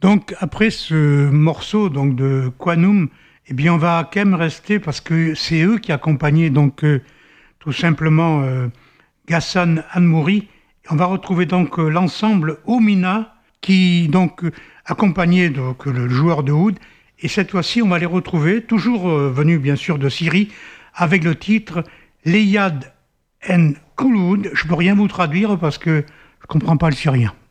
Donc après ce morceau donc de Quanum, eh bien on va quand même rester parce que c'est eux qui accompagnaient donc tout simplement Ghassan Anmouri. On va retrouver donc l'ensemble Omina qui donc accompagnait donc le joueur de oud. Et cette fois-ci, on va les retrouver, toujours venus bien sûr de Syrie, avec le titre Leyad en Kouloud. Je peux rien vous traduire parce que je comprends pas le syrien.